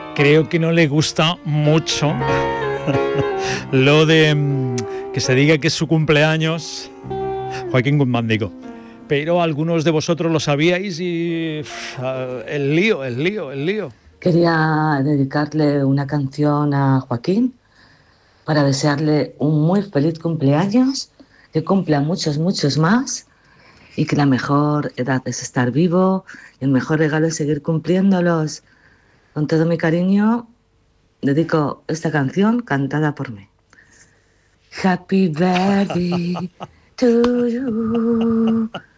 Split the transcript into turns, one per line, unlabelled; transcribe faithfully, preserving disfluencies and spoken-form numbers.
creo que no le gusta mucho lo de mm, que se diga que es su cumpleaños. Joaquín Guzmán, digo. Pero algunos de vosotros lo sabíais y uf, el lío, el lío, el lío.
Quería dedicarle una canción a Joaquín para desearle un muy feliz cumpleaños, que cumpla muchos, muchos más y que la mejor edad es estar vivo y el mejor regalo es seguir cumpliéndolos. Con todo mi cariño, dedico esta canción cantada por mí. Happy birthday to you.